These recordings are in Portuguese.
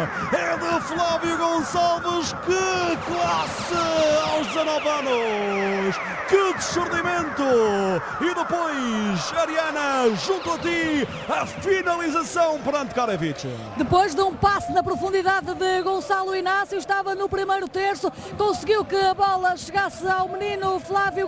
é de Flávio Gonçalves. Que classe aos 19 anos! Que discernimento! E depois, Ariana, junto a ti, a finalização perante Karevic. Depois de um passe na profundidade de Gonçalo Inácio, estava no primeiro terço, conseguiu que a bola chegasse ao menino Flávio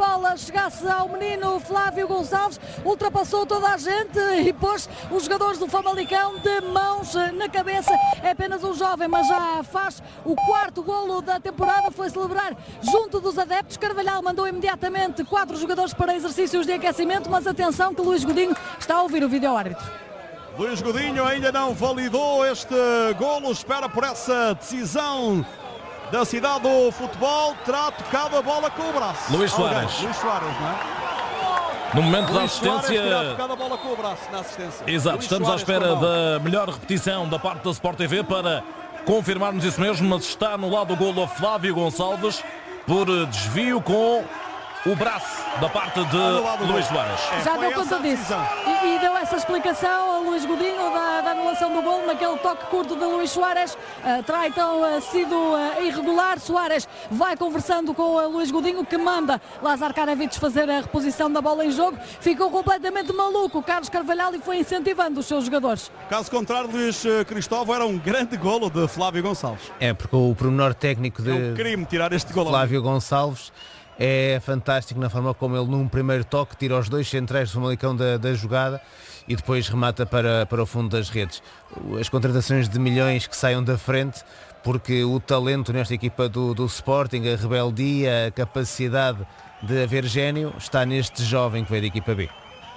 Gonçalves, ultrapassou toda a gente e pôs os jogadores do Famalicão de mãos na cabeça. É apenas um jovem, mas já faz o quarto golo da temporada, foi celebrar junto dos adeptos. Carvalhal mandou imediatamente 4 jogadores para exercícios de aquecimento, mas atenção que Luís Godinho está a ouvir o vídeo-árbitro. Luís Godinho ainda não validou este golo, espera por essa decisão da cidade do futebol. Terá tocado a bola com o braço. Luís Soares, não é? No momento da Luís Soares assistência. terá tocado a bola com o braço na assistência. Exato, Luís estamos à Soares espera com a mão. da melhor repetição da parte da Sport TV para confirmarmos isso mesmo, mas está anulado o golo a Flávio Gonçalves por desvio com o braço da parte de Luís Soares. Já deu conta disso e deu essa explicação a Luís Godinho da anulação do golo naquele toque curto de Luís Soares. Terá então sido irregular. Soares vai conversando com o Luís Godinho, que manda Lazar Karevic fazer a reposição da bola em jogo. Ficou completamente maluco o Carlos Carvalhal e foi incentivando os seus jogadores. Caso contrário, Luís Cristóvão, era um grande golo de Flávio Gonçalves. É, porque o pormenor técnico de É um crime tirar este golo. Flávio Gonçalves é fantástico na forma como ele, num primeiro toque, tira os 2 centrais do Famalicão da jogada e depois remata para o fundo das redes. As contratações de milhões que saiam da frente, porque o talento nesta equipa do Sporting, a rebeldia, a capacidade de haver gênio, está neste jovem que veio da equipa B.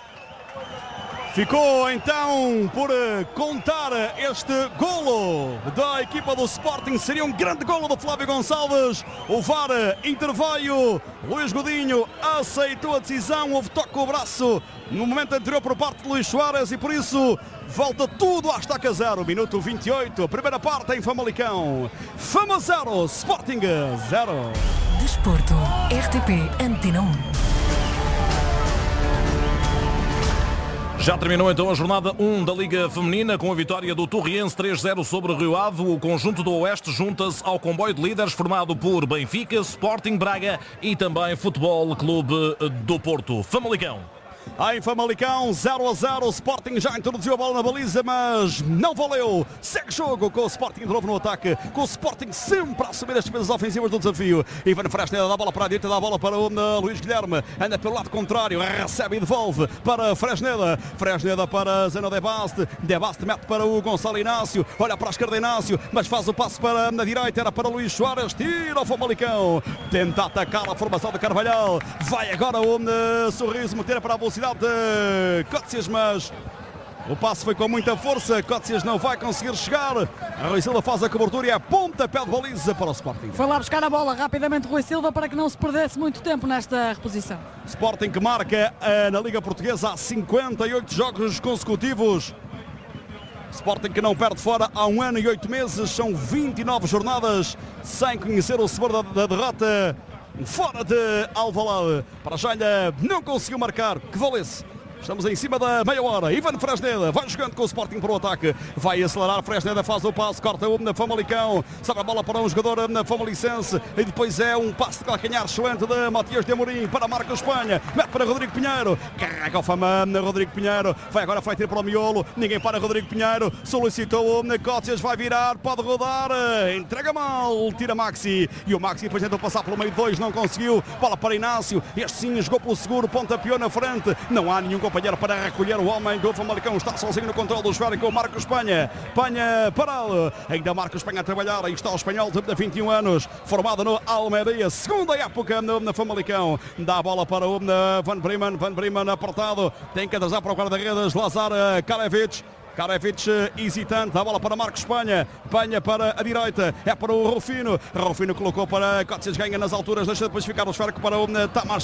Ficou então por contar este golo da equipa do Sporting. Seria um grande golo do Flávio Gonçalves. O VAR interveio. Luís Godinho aceitou a decisão. Houve toque com o braço no momento anterior por parte de Luís Soares e por isso volta tudo à estaca 0. Minuto 28. Primeira parte em Famalicão. Fama 0, Sporting 0. Desporto, RTP Antena 1. Já terminou então a jornada 1 da Liga Feminina com a vitória do Torriense 3-0 sobre o Rio Ave. O conjunto do Oeste junta-se ao comboio de líderes formado por Benfica, Sporting Braga e também Futebol Clube do Porto. Famalicão. Em Famalicão, 0-0, o Sporting já introduziu a bola na baliza, mas não valeu. Segue jogo com o Sporting de novo no ataque, com o Sporting sempre a assumir as despesas ofensivas do desafio. Ivan Fresneda dá a bola para a direita, dá a bola para o Luís Guilherme, anda pelo lado contrário, recebe e devolve para Fresneda. Fresneda para Zeno De Baste mete para o Gonçalo Inácio, olha para a esquerda Inácio, mas faz o passe para a direita, era para Luís Soares, tira o Famalicão, tenta atacar a formação de Carvalhal, vai agora o Sorriso meter para a velocidade de Cócias, mas o passe foi com muita força. Cócias não vai conseguir chegar. Rui Silva faz a cobertura e a pontapé de baliza para o Sporting. Foi lá buscar a bola rapidamente Rui Silva para que não se perdesse muito tempo nesta reposição. Sporting que marca na Liga Portuguesa há 58 jogos consecutivos. Sporting que não perde fora há 1 ano e 8 meses. São 29 jornadas sem conhecer o sabor da derrota. Fora de Alvalade, para já ainda não conseguiu marcar, que valesse. Estamos em cima da meia hora. Ivan Fresneda vai jogando com o Sporting para o ataque. Vai acelerar. Fresneda faz o passe. Corta o Famalicão. Sabe a bola para um jogador na Famalicense. E depois é um passe de calcanhar excelente de Matias de Amorim para Marcos Espanha. Mete para Rodrigo Pinheiro. Carrega o Fama. Rodrigo Pinheiro. Vai ter para o miolo. Ninguém para Rodrigo Pinheiro. Solicitou o Cócias. Vai virar. Pode rodar. Entrega mal. Tira Maxi. E o Maxi depois tentou passar pelo meio de 2. Não conseguiu. Bola para Inácio. Este sim jogou pelo seguro. Pontapeou na frente. Não há nenhum companheiro para recolher o homem do Famalicão. Está sozinho no controle do esférico com o Marcos Espanha. Espanha parado. Ainda Marcos Espanha a trabalhar. Aí está o espanhol de 21 anos. Formado no Almeria. Segunda época no Famalicão. Dá a bola para o Van Bremen. Van Bremen apertado. Tem que atrasar para o guarda-redes. Lazar Karevic. Karevic hesitante, dá a bola para Marcos Espanha, Espanha para a direita, é para o Rufino, Rufino colocou para Cócias, ganha nas alturas, deixa depois ficar o esférico para o Tamás